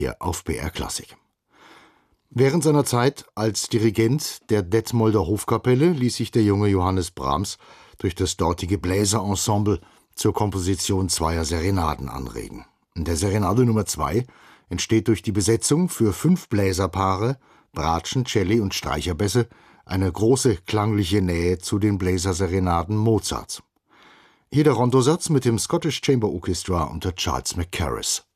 hier auf BR Klassik. Während seiner Zeit als Dirigent der Detmolder Hofkapelle ließ sich der junge Johannes Brahms durch das dortige Bläserensemble zur Komposition zweier Serenaden anregen. In der Serenade Nummer 2 entsteht durch die Besetzung für 5 Bläserpaare, Bratschen, Celli und Streicherbässe eine große klangliche Nähe zu den Bläserserenaden Mozarts. Hier der Rondosatz mit dem Scottish Chamber Orchestra unter Charles Mackerras.